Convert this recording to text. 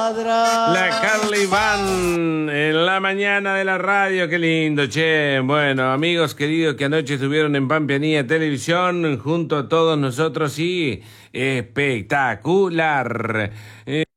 La Carly Van en la mañana de la radio, qué lindo, che. Bueno, amigos queridos que anoche estuvieron en Pampeanía Televisión junto a todos nosotros y espectacular.